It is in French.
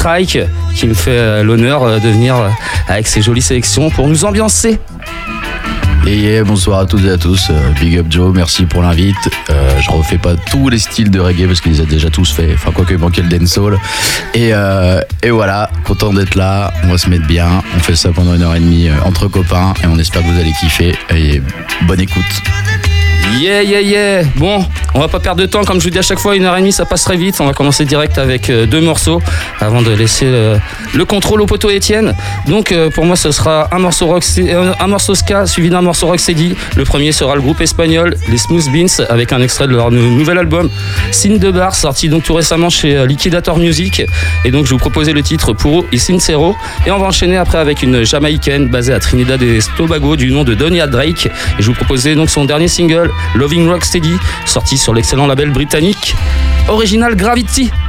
Strike qui me fait l'honneur de venir avec ses jolies sélections pour nous ambiancer. Et bonsoir à toutes et à tous, Big Up Joe, merci pour l'invite. Je refais pas tous les styles de reggae parce qu'ils les a déjà tous fait, enfin quoique il manquait le dancehall. Et voilà, content d'être là, on va se mettre bien, on fait ça pendant 1h30 entre copains et on espère que vous allez kiffer et bonne écoute. Yeah. Bon, on va pas perdre de temps, comme je vous dis à chaque fois, 1h30 ça passe très vite. On va commencer direct avec 2 morceaux avant de laisser le contrôle au poteau Étienne. Donc pour moi ce sera un morceau ska suivi d'un morceau rocksteady. Le premier sera le groupe espagnol les Smooth Beans avec un extrait de leur nouvel album Sin de Bar, sorti donc tout récemment chez Liquidator Music. Et donc je vous proposais le titre Puro y Sincero. Et on va enchaîner après avec une Jamaïcaine basée à Trinidad et Tobago du nom de Donia Drake. Et je vous proposais donc son dernier single Loving Rocksteady, sorti sur l'excellent label britannique Original Gravity.